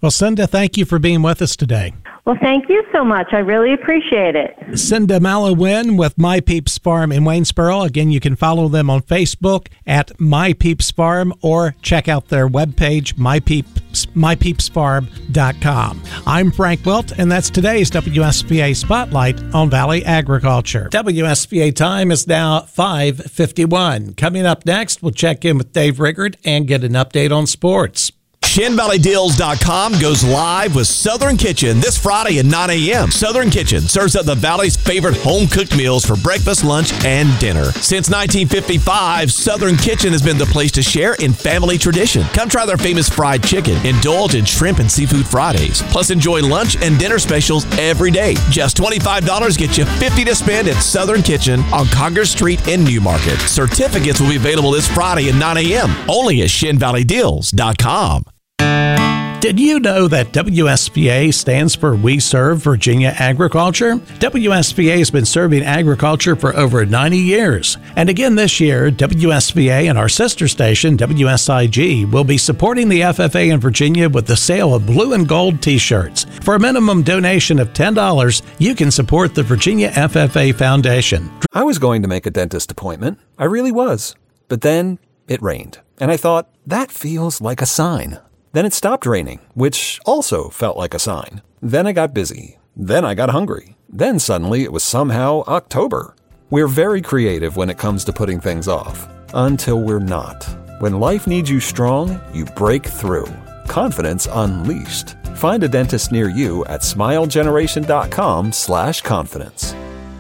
Well, Cinda, thank you for being with us today. Well, thank you so much. I really appreciate it. Cinda Malawin with My Peeps Farm in Waynesboro. Again, you can follow them on Facebook at My Peeps Farm or check out their webpage, mypeepsfarm.com. I'm Frank Wilt, and that's today's WSVA Spotlight on Valley Agriculture. WSVA time is now 5:51. Coming up next, we'll check in with Dave Riggert and get an update on sports. ShinValleyDeals.com goes live with Southern Kitchen this Friday at 9 a.m. Southern Kitchen serves up the Valley's favorite home-cooked meals for breakfast, lunch, and dinner. Since 1955, Southern Kitchen has been the place to share in family tradition. Come try their famous fried chicken, indulge in shrimp and seafood Fridays, plus enjoy lunch and dinner specials every day. Just $25 gets you $50 to spend at Southern Kitchen on Congress Street in Newmarket. Certificates will be available this Friday at 9 a.m. only at ShinValleyDeals.com. Did you know that WSVA stands for We Serve Virginia Agriculture? WSVA has been serving agriculture for over 90 years. And again this year, WSVA and our sister station, WSIG, will be supporting the FFA in Virginia with the sale of blue and gold t-shirts. For a minimum donation of $10, you can support the Virginia FFA Foundation. I was going to make a dentist appointment. I really was. But then it rained. And I thought, that feels like a sign. Then it stopped raining, which also felt like a sign. Then I got busy. Then I got hungry. Then suddenly it was somehow October. We're very creative when it comes to putting things off. Until we're not. When life needs you strong, you break through. Confidence unleashed. Find a dentist near you at smilegeneration.com/confidence.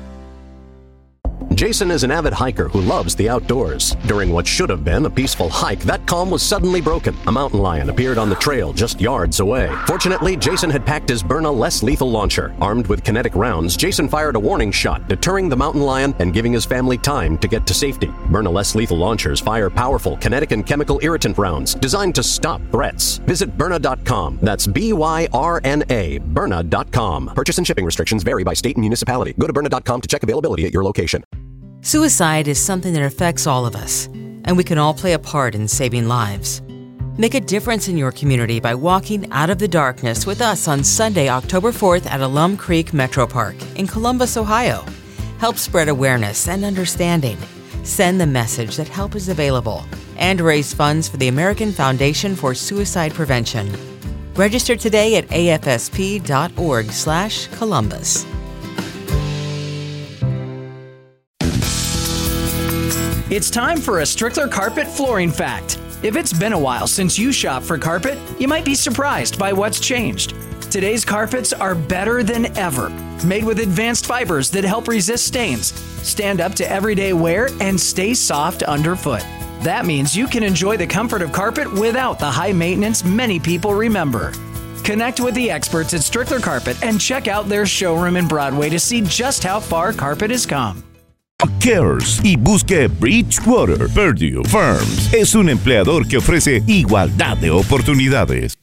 Jason is an avid hiker who loves the outdoors. During what should have been a peaceful hike, that calm was suddenly broken. A mountain lion appeared on the trail just yards away. Fortunately, Jason had packed his Byrna less lethal launcher. Armed with kinetic rounds, Jason fired a warning shot, deterring the mountain lion and giving his family time to get to safety. Byrna less lethal launchers fire powerful kinetic and chemical irritant rounds designed to stop threats. Visit Byrna.com. That's BYRNA, Byrna.com. Purchase and shipping restrictions vary by state and municipality. Go to Byrna.com to check availability at your location. Suicide is something that affects all of us, and we can all play a part in saving lives. Make a difference in your community by walking out of the darkness with us on Sunday, October 4th at Alum Creek Metro Park in Columbus, Ohio. Help spread awareness and understanding. Send the message that help is available and raise funds for the American Foundation for Suicide Prevention. Register today at afsp.org/Columbus. It's time for a Strickler Carpet Flooring Fact. If it's been a while since you shopped for carpet, you might be surprised by what's changed. Today's carpets are better than ever, made with advanced fibers that help resist stains, stand up to everyday wear, and stay soft underfoot. That means you can enjoy the comfort of carpet without the high maintenance many people remember. Connect with the experts at Strickler Carpet and check out their showroom in Broadway to see just how far carpet has come. Cares y busque Bridgewater. Purdue Farms es un empleador que ofrece igualdad de oportunidades.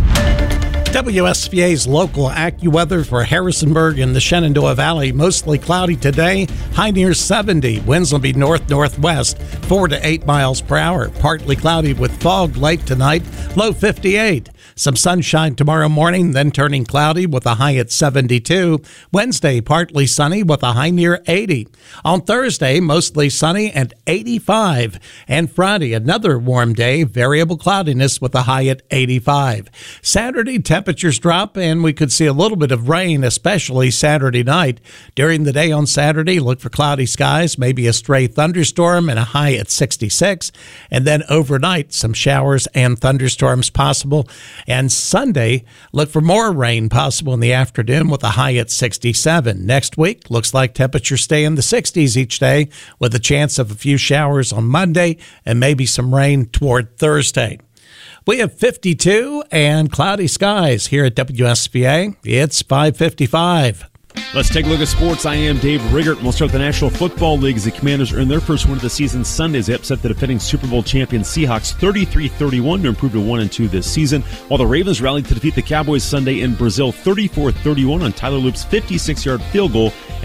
WSVA's local AccuWeather for Harrisonburg and the Shenandoah Valley. Mostly cloudy today, high near 70. Winds will be north-northwest, 4 to 8 miles per hour. Partly cloudy with fog late tonight, low 58. Some sunshine tomorrow morning, then turning cloudy with a high at 72. Wednesday, partly sunny with a high near 80. On Thursday, mostly sunny and 85. And Friday, another warm day, variable cloudiness with a high at 85. Saturday, temperatures drop and we could see a little bit of rain, especially Saturday night. During the day on Saturday, look for cloudy skies, maybe a stray thunderstorm and a high at 66. And then overnight, some showers and thunderstorms possible. And Sunday, look for more rain possible in the afternoon with a high at 67. Next week, looks like temperatures stay in the 60s each day with a chance of a few showers on Monday and maybe some rain toward Thursday. We have 52 and cloudy skies here at WSVA. It's 5:55. Let's take a look at sports. I am Dave Riggert. We'll start with the National Football League as the Commanders earn their first win of the season Sunday as they upset the defending Super Bowl champion Seahawks 33-31 to improve to 1-2 this season, while the Ravens rallied to defeat the Cowboys Sunday in Brazil 34-31 on Tyler Loop's 56-yard field goal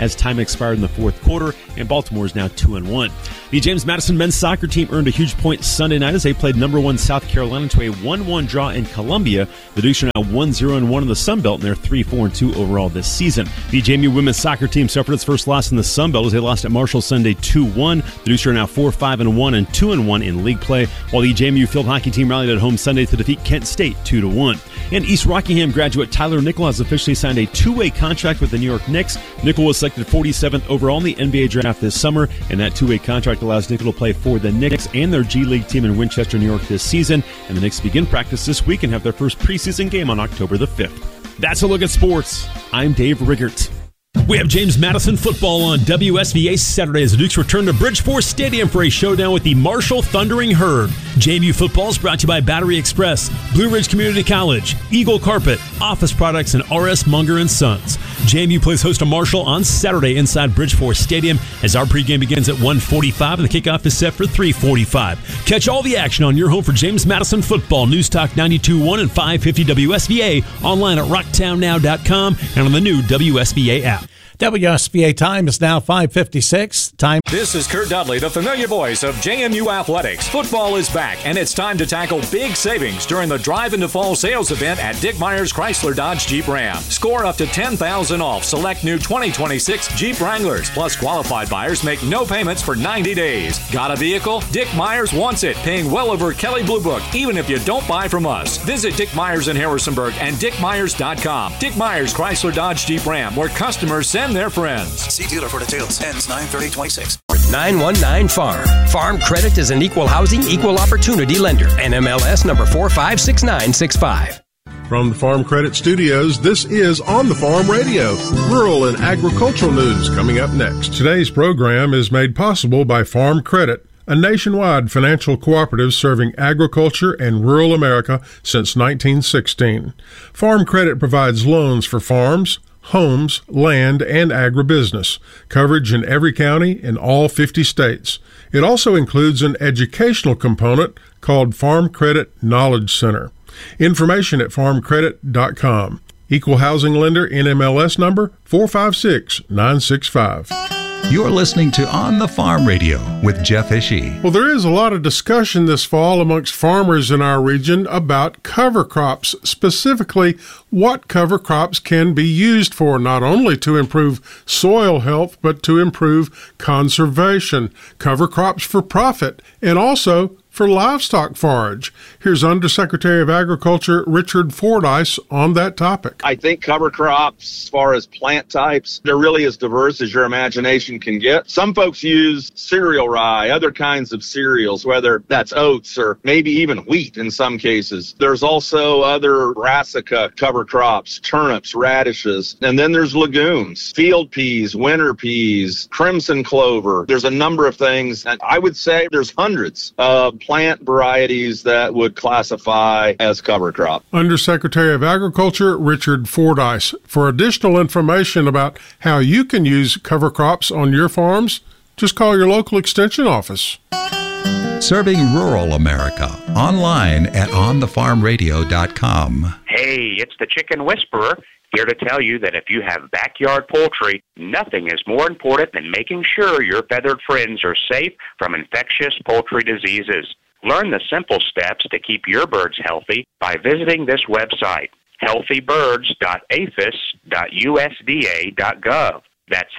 as time expired in the fourth quarter, and Baltimore is now 2-1. The James Madison men's soccer team earned a huge point Sunday night as they played number 1 South Carolina to a 1-1 draw in Columbia. The Dukes are now 1-0-1 in the Sun Belt, and they're 3-4-2 overall this season. The JMU women's soccer team suffered its first loss in the Sun Belt as they lost at Marshall Sunday 2-1. The Dukes are now 4-5-1 and 2-1 in league play, while the JMU field hockey team rallied at home Sunday to defeat Kent State 2-1. And East Rockingham graduate Tyler Nickel has officially signed a 2-way contract with the New York Knicks. Nickel was selected 47th overall in the NBA draft this summer, and that 2-way contract allows Nickel to play for the Knicks and their G League team in Winchester, New York this season. And the Knicks begin practice this week and have their first preseason game on October the 5th. That's a look at sports. I'm Dave Riggert. We have James Madison football on WSVA Saturday as the Dukes return to Bridgeforth Stadium for a showdown with the Marshall Thundering Herd. JMU football is brought to you by Battery Express, Blue Ridge Community College, Eagle Carpet, Office Products, and R.S. Munger & Sons. JMU plays host to Marshall on Saturday inside Bridgeforth Stadium as our pregame begins at 1:45 and the kickoff is set for 3:45. Catch all the action on your home for James Madison football, News Talk 92.1 and 550 WSVA, online at rocktownnow.com and on the new WSVA app. WSVA time is now 5:56. Time. This is Kurt Dudley, the familiar voice of JMU Athletics. Football is back, and it's time to tackle big savings during the Drive into Fall sales event at Dick Myers Chrysler Dodge Jeep Ram. Score up to $10,000 off select new 2026 Jeep Wranglers. Plus, qualified buyers make no payments for 90 days. Got a vehicle? Dick Myers wants it, paying well over Kelley Blue Book, even if you don't buy from us. Visit Dick Myers in Harrisonburg and dickmyers.com. Dick Myers Chrysler Dodge Jeep Ram, where customers send their friends. See dealer for details. Ends 9/30/26. 919 Farm. Farm Credit is an equal housing, equal opportunity lender. NMLS number 456965. From the Farm Credit Studios, this is On the Farm Radio, rural and agricultural news coming up next. Today's program is made possible by Farm Credit, a nationwide financial cooperative serving agriculture and rural America since 1916. Farm Credit provides loans for farms, homes, land, and agribusiness, coverage in every county in all 50 states. It also includes an educational component called Farm Credit Knowledge Center. Information at farmcredit.com. Equal housing lender, NMLS number 456965. You're listening to On the Farm Radio with Jeff Ishii. Well, there is a lot of discussion this fall amongst farmers in our region about cover crops, specifically what cover crops can be used for, not only to improve soil health, but to improve conservation, cover crops for profit, and also for livestock forage. Here's Undersecretary of Agriculture Richard Fordyce on that topic. I think cover crops, as far as plant types, they're really as diverse as your imagination can get. Some folks use cereal rye, other kinds of cereals, whether that's oats or maybe even wheat in some cases. There's also other brassica cover crops, turnips, radishes, and then there's legumes, field peas, winter peas, crimson clover. There's a number of things, and I would say there's hundreds of plant varieties that would classify as cover crop. Undersecretary of Agriculture Richard Fordyce. For additional information about how you can use cover crops on your farms, just call your local extension office. Serving rural America. Online at onthefarmradio.com. Hey, it's the Chicken Whisperer, here to tell you that if you have backyard poultry, nothing is more important than making sure your feathered friends are safe from infectious poultry diseases. Learn the simple steps to keep your birds healthy by visiting this website, healthybirds.aphis.usda.gov. That's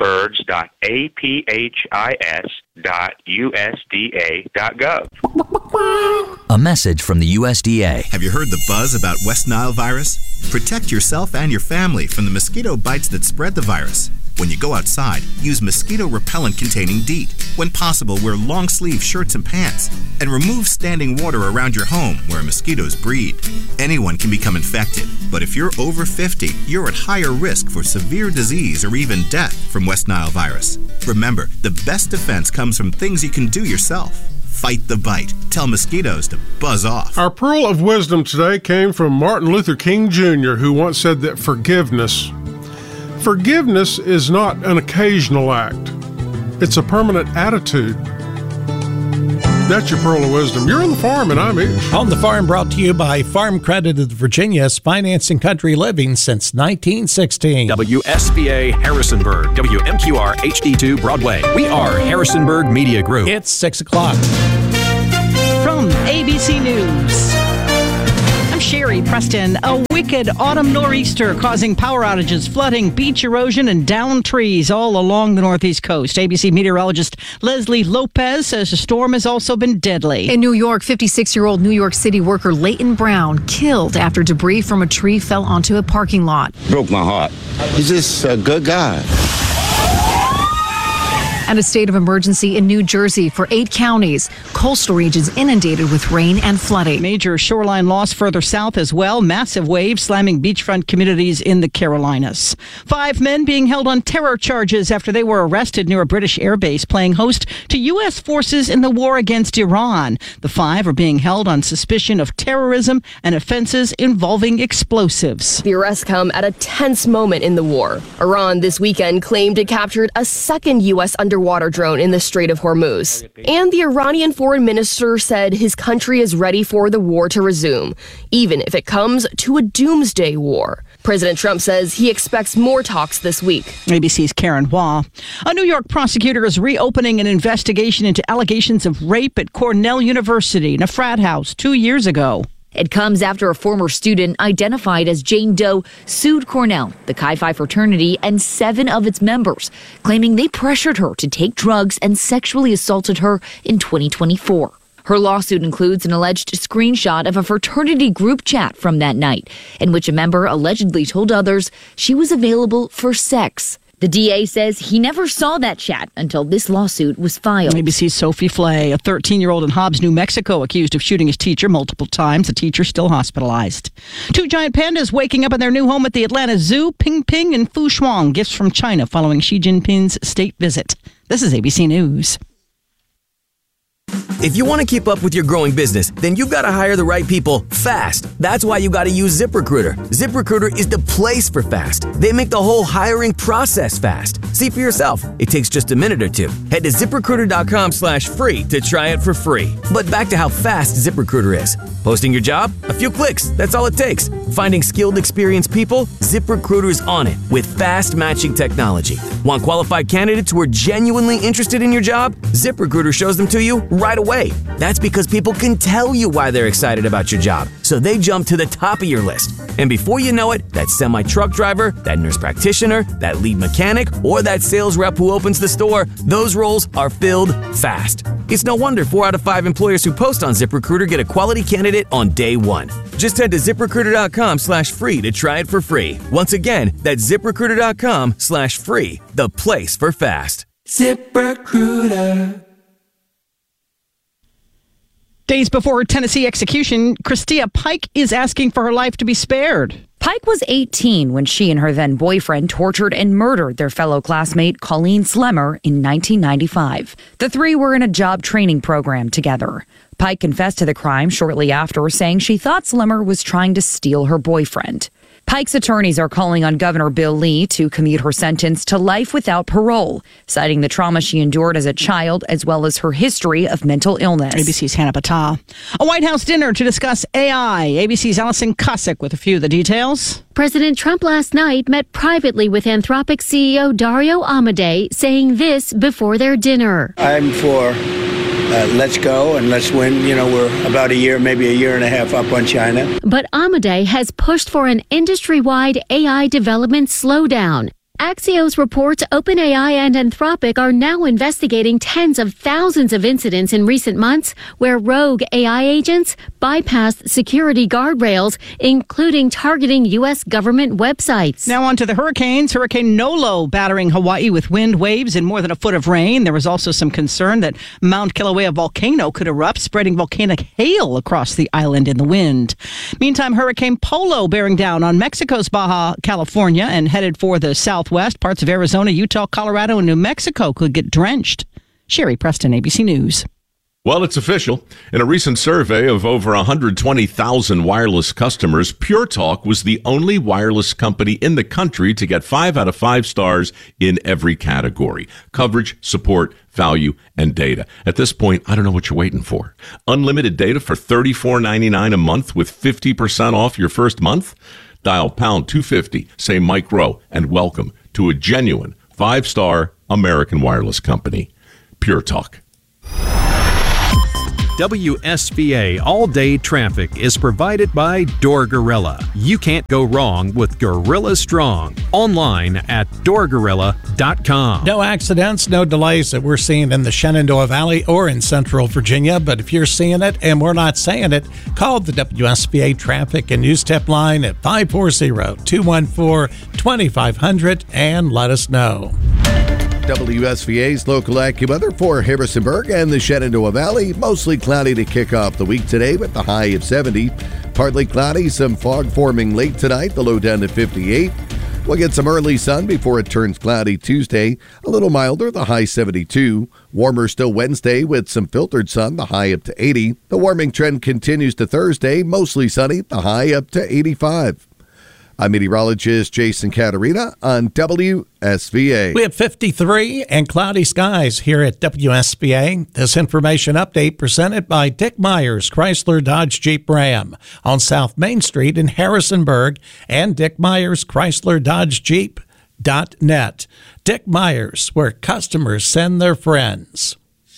healthybirds.aphis.usda.gov. A message from the USDA. Have you heard the buzz about West Nile virus? Protect yourself and your family from the mosquito bites that spread the virus. When you go outside, use mosquito repellent containing DEET. When possible, wear long-sleeve shirts and pants. And remove standing water around your home where mosquitoes breed. Anyone can become infected, but if you're over 50, you're at higher risk for severe disease or even death from West Nile virus. Remember, the best defense comes from things you can do yourself. Fight the bite. Tell mosquitoes to buzz off. Our pearl of wisdom today came from Martin Luther King Jr., who once said that forgiveness is not an occasional act. It's a permanent attitude. That's your Pearl of Wisdom. You're on the farm, and I'm Ish. On the Farm, brought to you by Farm Credit of Virginia, financing country living since 1916. WSBA Harrisonburg, WMQR HD2 Broadway. We are Harrisonburg Media Group. It's 6 o'clock. From ABC News, I'm Sherry Preston. A wicked autumn nor'easter causing power outages, flooding, beach erosion, and downed trees all along the northeast coast. ABC meteorologist Leslie Lopez says the storm has also been deadly. In New York, 56-year-old New York City worker Leighton Brown killed after debris from a tree fell onto a parking lot. Broke my heart. He's just a good guy. And a state of emergency in New Jersey for 8 counties. Coastal regions inundated with rain and flooding. Major shoreline loss further south as well. Massive waves slamming beachfront communities in the Carolinas. 5 men being held on terror charges after they were arrested near a British airbase playing host to U.S. forces in the war against Iran. The 5 are being held on suspicion of terrorism and offenses involving explosives. The arrests come at a tense moment in the war. Iran this weekend claimed it captured a second U.S. underwater drone in the Strait of Hormuz. And the Iranian foreign minister said his country is ready for the war to resume, even if it comes to a doomsday war. President Trump says he expects more talks this week. ABC's Karen Hua. A New York prosecutor is reopening an investigation into allegations of rape at Cornell University in a frat house 2 years ago. It comes after a former student identified as Jane Doe sued Cornell, the Chi Phi fraternity, and 7 of its members, claiming they pressured her to take drugs and sexually assaulted her in 2024. Her lawsuit includes an alleged screenshot of a fraternity group chat from that night, in which a member allegedly told others she was available for sex. The DA says he never saw that chat until this lawsuit was filed. ABC's Sophie Flay, a 13-year-old in Hobbs, New Mexico, accused of shooting his teacher multiple times. The teacher still hospitalized. 2 giant pandas waking up in their new home at the Atlanta Zoo. Ping Ping and Fu Shuang, gifts from China following Xi Jinping's state visit. This is ABC News. If you want to keep up with your growing business, then you've got to hire the right people fast. That's why you got to use ZipRecruiter. ZipRecruiter is the place for fast. They make the whole hiring process fast. See for yourself. It takes just a minute or 2. Head to ZipRecruiter.com/free to try it for free. But back to how fast ZipRecruiter is. Posting your job? A few clicks. That's all it takes. Finding skilled, experienced people? ZipRecruiter is on it with fast matching technology. Want qualified candidates who are genuinely interested in your job? ZipRecruiter shows them to you right away. That's because people can tell you why they're excited about your job, so they jump to the top of your list. And before you know it, that semi-truck driver, that nurse practitioner, that lead mechanic, or that sales rep who opens the store, those roles are filled fast. It's no wonder 4 out of 5 employers who post on ZipRecruiter get a quality candidate on day 1. Just head to ZipRecruiter.com/free to try it for free. Once again, that's ZipRecruiter.com/free, the place for fast. ZipRecruiter. Days before her Tennessee execution, Christia Pike is asking for her life to be spared. Pike was 18 when she and her then boyfriend tortured and murdered their fellow classmate Colleen Slemmer in 1995. The 3 were in a job training program together. Pike confessed to the crime shortly after, saying she thought Slemmer was trying to steal her boyfriend. Pike's attorneys are calling on Governor Bill Lee to commute her sentence to life without parole, citing the trauma she endured as a child as well as her history of mental illness. ABC's Hannah Patah. A White House dinner to discuss AI. ABC's Allison Cossack with a few of the details. President Trump last night met privately with Anthropic CEO Dario Amodei, saying this before their dinner. I'm for let's go and let's win. You know, we're about a year, maybe a year and a half up on China. But Amodei has pushed for an industry-wide AI development slowdown. Axios reports OpenAI and Anthropic are now investigating tens of thousands of incidents in recent months where rogue AI agents bypassed security guardrails, including targeting U.S. government websites. Now on to the hurricanes. Hurricane Nolo battering Hawaii with wind, waves, and more than a foot of rain. There was also some concern that Mount Kilauea volcano could erupt, spreading volcanic hail across the island in the wind. Meantime, Hurricane Polo bearing down on Mexico's Baja California and headed for the southwest. Parts of Arizona, Utah, Colorado, and New Mexico could get drenched. Sherry Preston, ABC News. Well, it's official. In a recent survey of over 120,000 wireless customers, Pure Talk was the only wireless company in the country to get 5 out of 5 stars in every category: coverage, support, value, and data. At this point, I don't know what you're waiting for. Unlimited data for $34.99 a month with 50% off your first month? Dial pound 250, say Mike Rowe, and welcome to a genuine 5-star American wireless company. Pure Talk. WSVA all-day traffic is provided by Door Gorilla. You can't go wrong with Gorilla Strong. Online at doorgorilla.com. No accidents, no delays that we're seeing in the Shenandoah Valley or in Central Virginia. But if you're seeing it and we're not saying it, call the WSVA Traffic and News Tip line at 540-214-2500 and let us know. WSVA's local AccuWeather for Harrisonburg and the Shenandoah Valley. Mostly cloudy to kick off the week today with the high of 70. Partly cloudy, some fog forming late tonight, the low down to 58. We'll get some early sun before it turns cloudy Tuesday. A little milder, the high 72. Warmer still Wednesday with some filtered sun, the high up to 80. The warming trend continues to Thursday, mostly sunny, the high up to 85. I'm meteorologist Jason Caterina on WSVA. We have 53 and cloudy skies here at WSVA. This information update presented by Dick Myers Chrysler Dodge Jeep Ram on South Main Street in Harrisonburg and Dick Myers Chrysler Dodge Jeep.net. Dick Myers, where customers send their friends.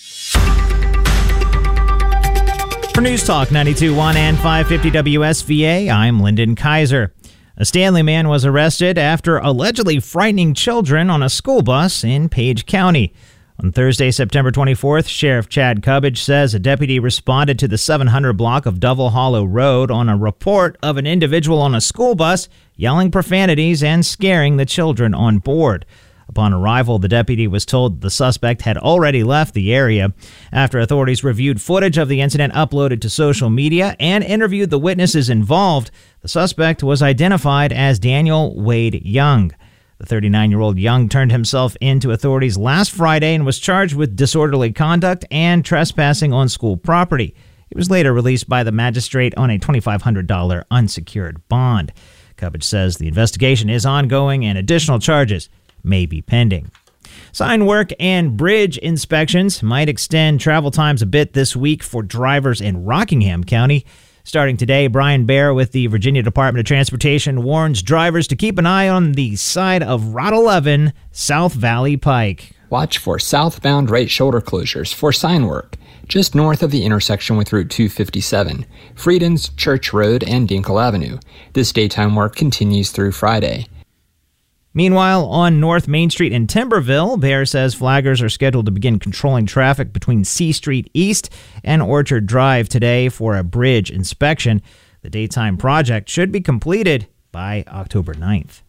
For News Talk 92.1 and 550 WSVA, I'm Lyndon Kaiser. A Stanley man was arrested after allegedly frightening children on a school bus in Page County. On Thursday, September 24th, Sheriff Chad Cubbage says a deputy responded to the 700 block of Double Hollow Road on a report of an individual on a school bus yelling profanities and scaring the children on board. Upon arrival, the deputy was told the suspect had already left the area. After authorities reviewed footage of the incident uploaded to social media and interviewed the witnesses involved, the suspect was identified as Daniel Wade Young. The 39-year-old Young turned himself in to authorities last Friday and was charged with disorderly conduct and trespassing on school property. He was later released by the magistrate on a $2,500 unsecured bond. Cubbage says the investigation is ongoing and additional charges may be pending. Sign work and bridge inspections might extend travel times a bit this week for drivers in Rockingham County. Starting today, Brian Baer with the Virginia Department of Transportation warns drivers to keep an eye on the side of Route 11 South Valley Pike. Watch for southbound right shoulder closures for sign work just north of the intersection with Route 257, Friedens, Church Road, and Dinkle Avenue. This daytime work continues through Friday. Meanwhile, on North Main Street in Timberville, Baer says flaggers are scheduled to begin controlling traffic between C Street East and Orchard Drive today for a bridge inspection. The daytime project should be completed by October 9th.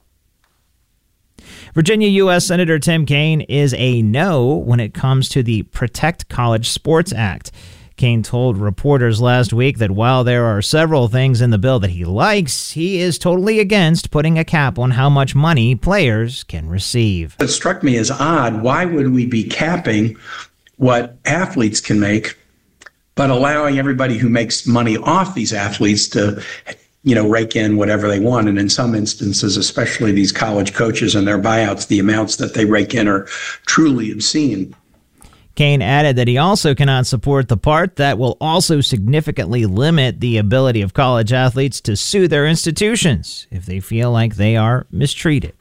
Virginia U.S. Senator Tim Kaine is a no when it comes to the Protect College Sports Act. Kaine told reporters last week that while there are several things in the bill that he likes, he is totally against putting a cap on how much money players can receive. It struck me as odd. Why would we be capping what athletes can make, but allowing everybody who makes money off these athletes to, rake in whatever they want? And in some instances, especially these college coaches and their buyouts, the amounts that they rake in are truly obscene. Kaine added that he also cannot support the part that will also significantly limit the ability of college athletes to sue their institutions if they feel like they are mistreated.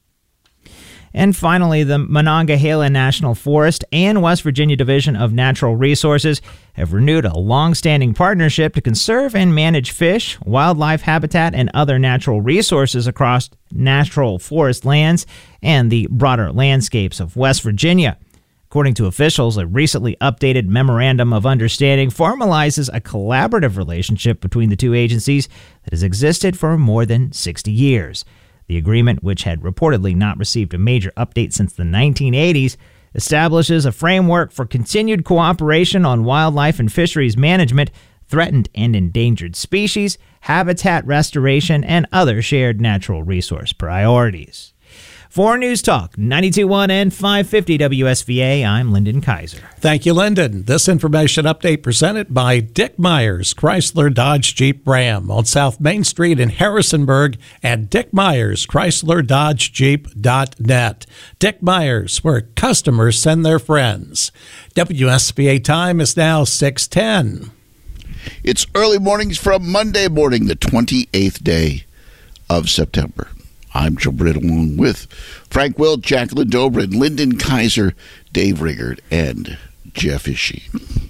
And finally, the Monongahela National Forest and West Virginia Division of Natural Resources have renewed a long-standing partnership to conserve and manage fish, wildlife habitat, and other natural resources across natural forest lands and the broader landscapes of West Virginia. According to officials, a recently updated Memorandum of Understanding formalizes a collaborative relationship between the two agencies that has existed for more than 60 years. The agreement, which had reportedly not received a major update since the 1980s, establishes a framework for continued cooperation on wildlife and fisheries management, threatened and endangered species, habitat restoration, and other shared natural resource priorities. For News Talk 92.1 and 550 WSVA, I'm Lyndon Kaiser. Thank you, Lyndon. This information update presented by Dick Myers, Chrysler Dodge Jeep Ram on South Main Street in Harrisonburg, and Dick Myers, Chrysler Dodge Jeep.net. Dick Myers, where customers send their friends. WSVA time is now 6:10. It's early mornings from Monday morning, the 28th day of September. I'm Joe Britt, along with Frank Wilt, Jacqueline Dobrin, Lyndon Kaiser, Dave Riggert, and Jeff Ishii.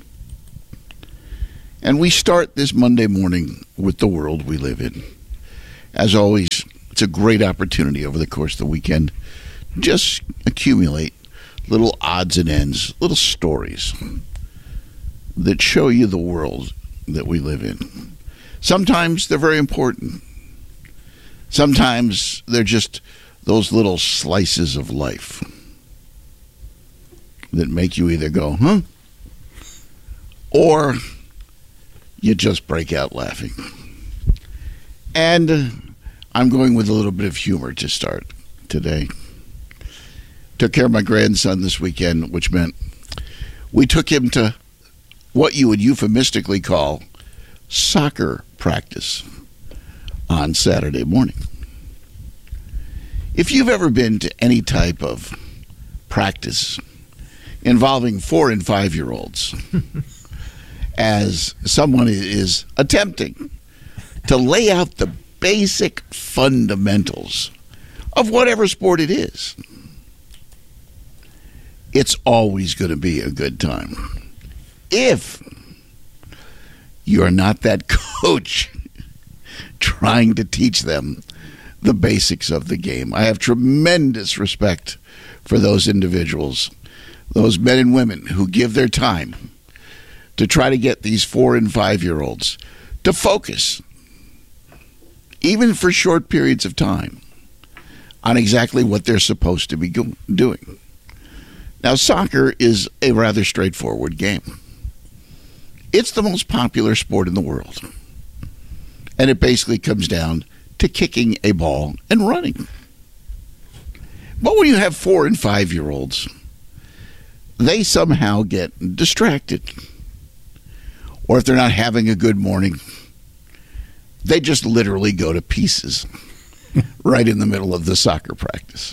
And we start this Monday morning with the world we live in. As always, it's a great opportunity over the course of the weekend. Just accumulate little odds and ends, little stories that show you the world that we live in. Sometimes they're very important. Sometimes they're just those little slices of life that make you either go, huh? Or you just break out laughing. And I'm going with a little bit of humor to start today. Took care of my grandson this weekend, which meant we took him to what you would euphemistically call soccer practice on Saturday morning. If you've ever been to any type of practice involving 4 and 5-year-olds, as someone is attempting to lay out the basic fundamentals of whatever sport it is, it's always going to be a good time. If you're not that coach trying to teach them the basics of the game. I have tremendous respect for those individuals, those men and women who give their time to try to get these 4 and 5-year-olds to focus, even for short periods of time, on exactly what they're supposed to be doing. Now, soccer is a rather straightforward game. It's the most popular sport in the world. And it basically comes down to kicking a ball and running. But when you have 4 and 5-year-olds, they somehow get distracted. Or if they're not having a good morning, they just literally go to pieces right in the middle of the soccer practice.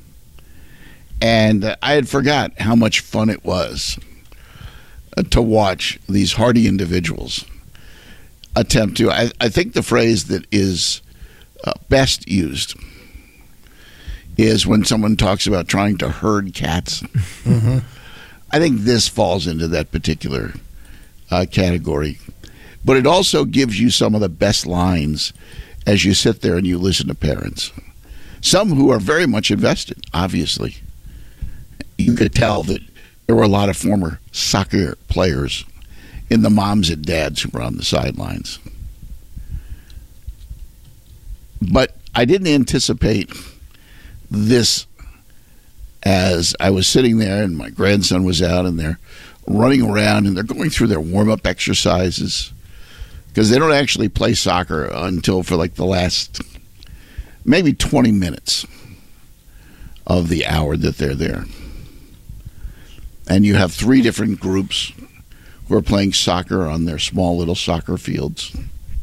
And I had forgot how much fun it was to watch these hardy individuals attempt to, I think the phrase that is best used is when someone talks about trying to herd cats. Mm-hmm. I think this falls into that particular category. But it also gives you some of the best lines as you sit there and you listen to parents. Some who are very much invested, obviously. You could tell that there were a lot of former soccer players in the moms and dads who were on the sidelines. But I didn't anticipate this as I was sitting there and my grandson was out and they're running around and they're going through their warm-up exercises because they don't actually play soccer until for like the last maybe 20 minutes of the hour that they're there. And you have 3 different groups who are playing soccer on their small little soccer fields.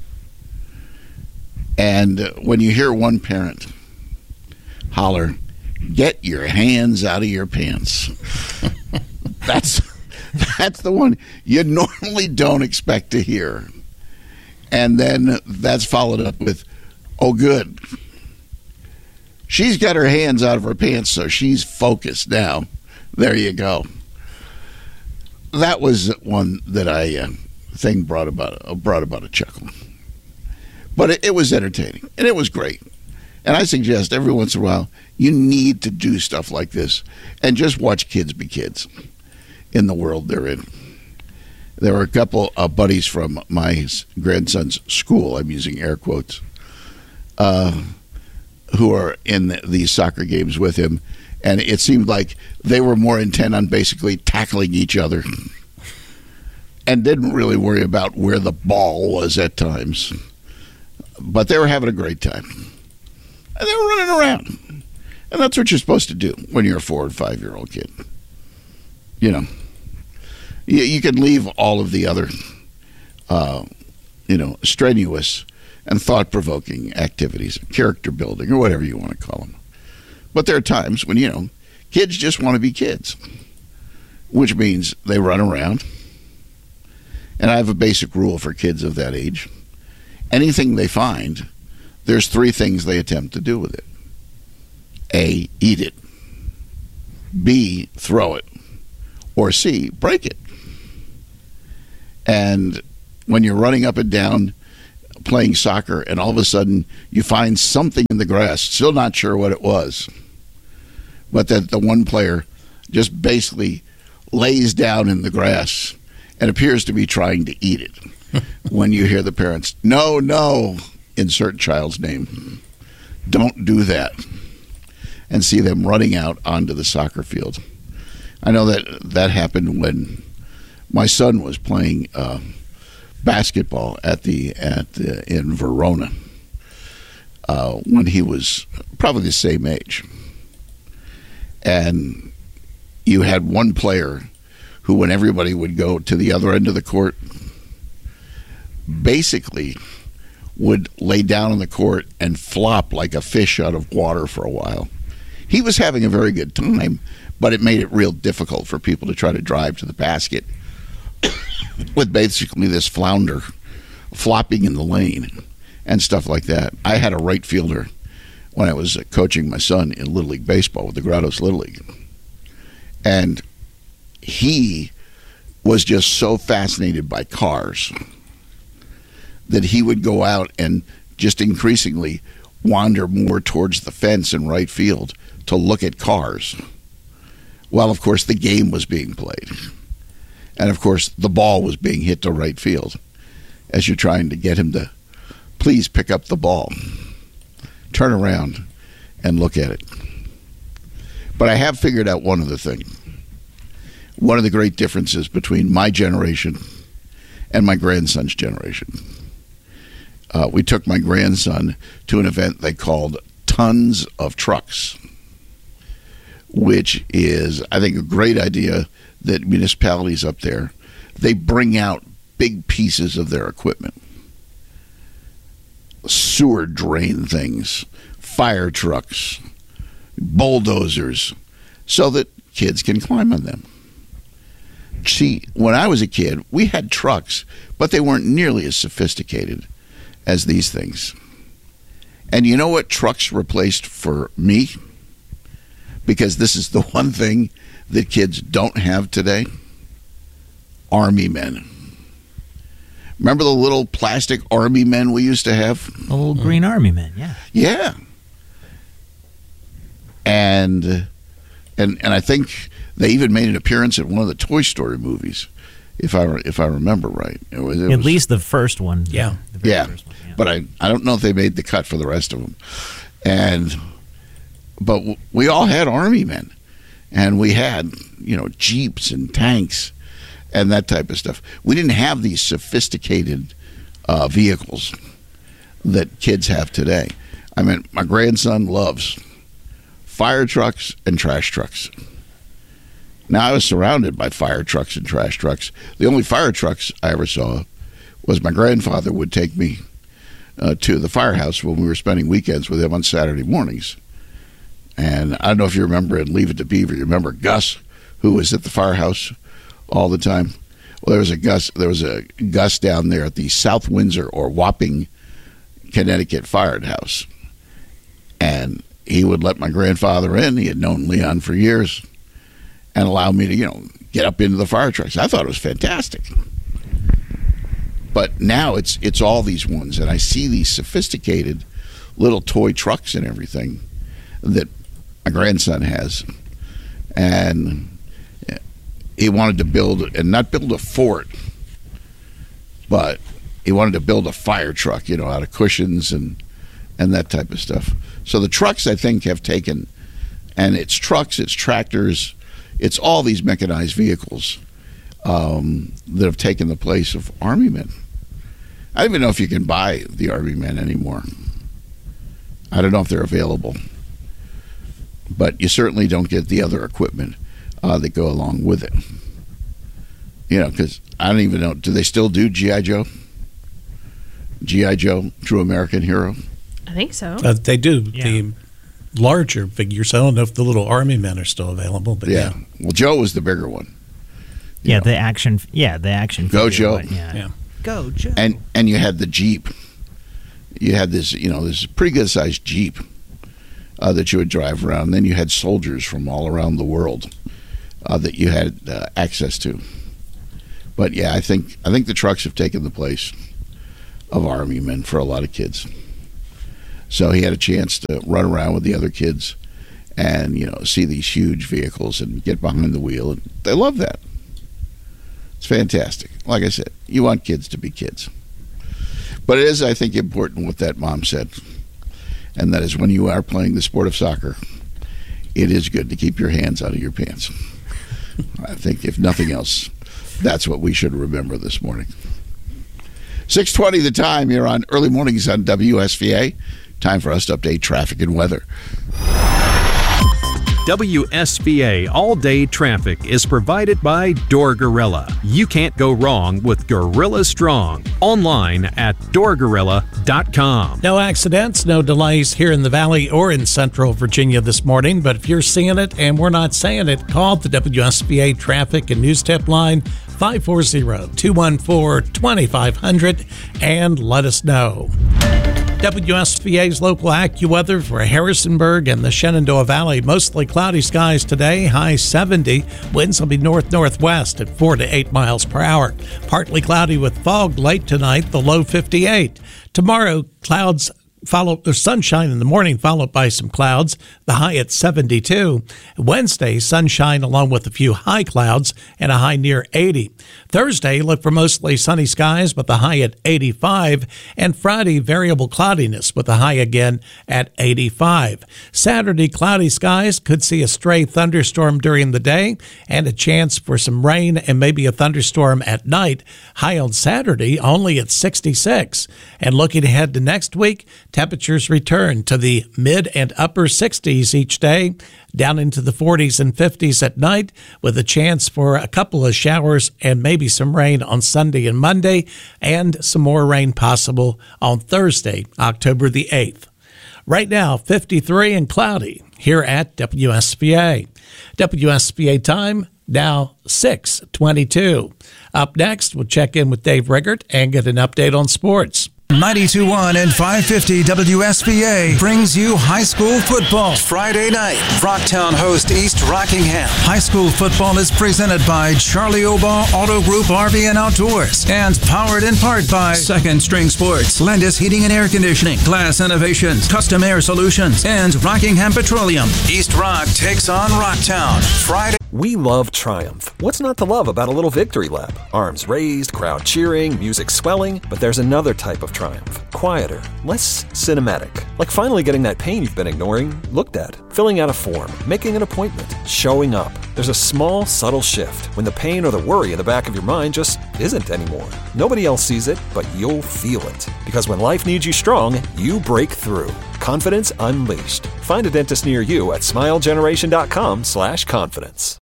And when you hear one parent holler, "Get your hands out of your pants," that's the one you normally don't expect to hear. And then that's followed up with, "Oh, good. She's got her hands out of her pants, so she's focused now." There you go. That was one that I think brought about a chuckle. But it was entertaining, and it was great. And I suggest every once in a while, you need to do stuff like this and just watch kids be kids in the world they're in. There were a couple of buddies from my grandson's school, I'm using air quotes, who are in these soccer games with him, and it seemed like they were more intent on basically tackling each other and didn't really worry about where the ball was at times. But they were having a great time. And they were running around. And that's what you're supposed to do when you're a 4 or 5-year-old kid. You know, you can leave all of the other, strenuous and thought-provoking activities, character building, or whatever you want to call them. But there are times when, kids just want to be kids, which means they run around. And I have a basic rule for kids of that age. Anything they find, there's 3 things they attempt to do with it. A, eat it. B, throw it. Or C, break it. And when you're running up and down playing soccer and all of a sudden you find something in the grass, still not sure what it was, but that the one player just basically lays down in the grass and appears to be trying to eat it. When you hear the parents, no, insert child's name, don't do that, and see them running out onto the soccer field. I know that happened when my son was playing basketball in Verona when he was probably the same age. And you had one player who, when everybody would go to the other end of the court, basically would lay down on the court and flop like a fish out of water for a while. He was having a very good time, but it made it real difficult for people to try to drive to the basket with basically this flounder flopping in the lane and stuff like that. I had a right fielder when I was coaching my son in Little League Baseball with the Grottoes Little League. And he was just so fascinated by cars that he would go out and just increasingly wander more towards the fence in right field to look at cars. While, of course, the game was being played. And, of course, the ball was being hit to right field as you're trying to get him to please pick up the ball, turn around, and look at it. But I have figured out one other thing. One of the great differences between my generation and my grandson's generation. We took my grandson to an event they called Tons of Trucks, which is, I think, a great idea that municipalities up there, they bring out big pieces of their equipment. Sewer drain things, fire trucks, bulldozers, so that kids can climb on them. See, when I was a kid, we had trucks, but they weren't nearly as sophisticated as these things. And you know what trucks replaced for me? Because this is the one thing that kids don't have today. Army men. Remember the little plastic army men we used to have? The little green army men, yeah. Yeah. And I think they even made an appearance in one of the Toy Story movies, if I remember right. It was at least the first one. Yeah. First one, yeah. But I don't know if they made the cut for the rest of them. But we all had army men. And we had, Jeeps and tanks and that type of stuff. We didn't have these sophisticated vehicles that kids have today. I mean, my grandson loves fire trucks and trash trucks. Now, I was surrounded by fire trucks and trash trucks. The only fire trucks I ever saw was my grandfather would take me to the firehouse when we were spending weekends with him on Saturday mornings. And I don't know if you remember in Leave It to Beaver, you remember Gus, who was at the firehouse all the time? Well, there was a Gus down there at the South Windsor or Wapping, Connecticut firehouse. And he would let my grandfather in. He had known Leon for years and allow me to, get up into the fire trucks. I thought it was fantastic. But now it's all these ones, and I see these sophisticated little toy trucks and everything that my grandson has. And he wanted to build, and not build a fort, but he wanted to build a fire truck, out of cushions and that type of stuff. So the trucks, I think, have taken, and it's trucks, it's tractors, it's all these mechanized vehicles that have taken the place of Army men. I don't even know if you can buy the Army men anymore. I don't know if they're available. but you certainly don't get the other equipment that go along with it. You know, because I don't even know, do they still do G.I. Joe? G.I. Joe, True American Hero? I think so. They do. Yeah. The larger figures. I don't know if the little army men are still available, but yeah. Well, Joe was the bigger one. Yeah, the action. Yeah, the action. Go Joe. One, yeah. Go Joe. And you had the Jeep. You had this, this pretty good sized Jeep that you would drive around. And then you had soldiers from all around the world that you had access to. But yeah, I think the trucks have taken the place of Army men for a lot of kids. So he had a chance to run around with the other kids and, see these huge vehicles and get behind the wheel. And they love that. It's fantastic. Like I said, you want kids to be kids. But it is, I think, important what that mom said. And that is when you are playing the sport of soccer, it is good to keep your hands out of your pants. I think, if nothing else, that's what we should remember this morning. 6:20 the time here on Early Mornings on WSVA. Time for us to update traffic and weather. WSVA all-day traffic is provided by Door Gorilla. You can't go wrong with Gorilla Strong. Online at doorgorilla.com. No accidents, no delays here in the Valley or in Central Virginia this morning. But if you're seeing it and we're not saying it, call the WSVA traffic and news tip line 540-214-2500 and let us know. WSVA's local AccuWeather for Harrisonburg and the Shenandoah Valley. Mostly cloudy skies today, high 70. Winds will be north-northwest at 4 to 8 miles per hour. Partly cloudy with fog late tonight, the low 58. Tomorrow, clouds there's sunshine in the morning, followed by some clouds, the high at 72. Wednesday, sunshine along with a few high clouds and a high near 80. Thursday, look for mostly sunny skies with a high at 85. And Friday, variable cloudiness with a high again at 85. Saturday, cloudy skies, could see a stray thunderstorm during the day and a chance for some rain and maybe a thunderstorm at night. High on Saturday, only at 66. And looking ahead to next week, temperatures return to the mid and upper 60s each day, down into the 40s and 50s at night, with a chance for a couple of showers and maybe some rain on Sunday and Monday, and some more rain possible on Thursday, October the 8th. Right now, 53 and cloudy here at WSVA. WSVA time now 6:22. Up next, we'll check in with Dave Riggert and get an update on sports. 92.1 and 550 WSVA brings you high school football Friday night. Rocktown host East Rockingham. High school football is presented by Charlie Obaugh Auto Group RV and Outdoors and powered in part by Second String Sports, Landis Heating and Air Conditioning, Glass Innovations, Custom Air Solutions, and Rockingham Petroleum. East Rock takes on Rocktown Friday. We love Triumph. What's not to love about a little victory lap? Arms raised, crowd cheering, music swelling. But there's another type of Triumph. Quieter, less cinematic. Like finally getting that pain you've been ignoring looked at. Filling out a form, making an appointment, showing up. There's a small, subtle shift when the pain or the worry in the back of your mind just isn't anymore. Nobody else sees it, but you'll feel it. Because when life needs you strong, you break through. Confidence unleashed. Find a dentist near you at smilegeneration.com/confidence.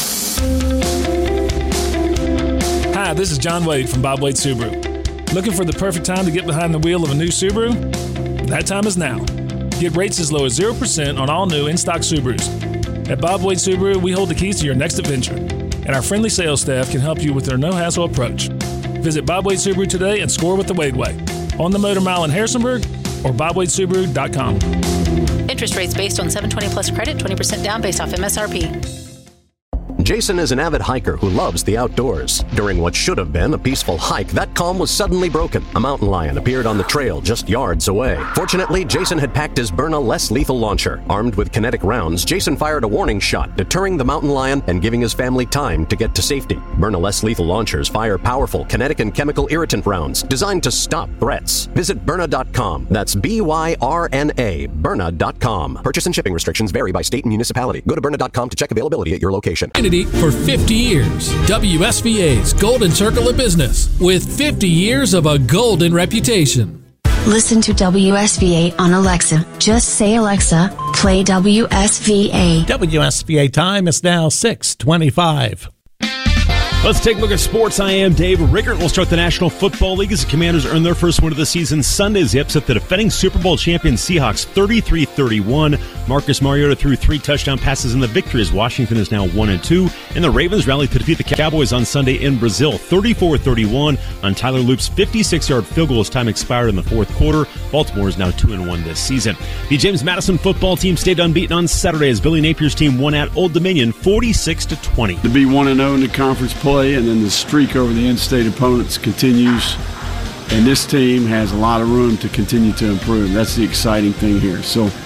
Hi, this is John Wade from Bob Wade Subaru. Looking for the perfect time to get behind the wheel of a new Subaru? That time is now. Get rates as low as 0% on all new in-stock Subarus. At Bob Wade Subaru, we hold the keys to your next adventure, and our friendly sales staff can help you with their no-hassle approach. Visit Bob Wade Subaru today and score with the Wade Way on the Motor Mile in Harrisonburg or BobWadeSubaru.com. Interest rates based on 720 plus credit, 20% down based off MSRP. Jason is an avid hiker who loves the outdoors. During what should have been a peaceful hike, that calm was suddenly broken. A mountain lion appeared on the trail just yards away. Fortunately, Jason had packed his Byrna less lethal launcher. Armed with kinetic rounds, Jason fired a warning shot, deterring the mountain lion and giving his family time to get to safety. Byrna less lethal launchers fire powerful kinetic and chemical irritant rounds designed to stop threats. Visit Byrna.com. That's BYRNA, Byrna.com. Purchase and shipping restrictions vary by state and municipality. Go to Byrna.com to check availability at your location. For 50 years, WSVA's Golden Circle of Business, with 50 years of a golden reputation. Listen to WSVA on Alexa. Just say, Alexa, Play WSVA. WSVA time is now 6:25. Let's take a look at sports. I am Dave Rickert. We'll start the National Football League as the Commanders earn their first win of the season Sunday as they upset the defending Super Bowl champion Seahawks 33-31. Marcus Mariota threw 3 touchdown passes in the victory as Washington is now 1-2. And the Ravens rallied to defeat the Cowboys on Sunday in Brazil 34-31 on Tyler Loop's 56-yard field goal as time expired in the fourth quarter. Baltimore is now 2-1 this season. The James Madison football team stayed unbeaten on Saturday as Billy Napier's team won at Old Dominion 46-20. To be 1-0 in the conference play, and then the streak over the in-state opponents continues. And this team has a lot of room to continue to improve. That's the exciting thing here. So